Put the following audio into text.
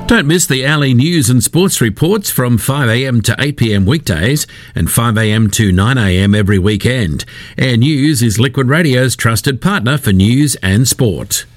Don't miss the Alley news and sports reports from 5am to 8pm weekdays and 5am to 9am every weekend. Air News is Liquid Radio's trusted partner for news and sport.